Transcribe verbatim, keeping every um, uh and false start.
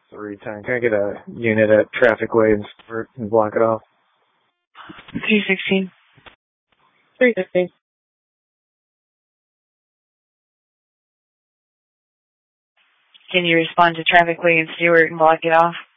three ten. Can I get a unit at Traffic Way and Stewart and block it off? three sixteen. three sixteen. Can you respond to Traffic Way and Stewart and block it off?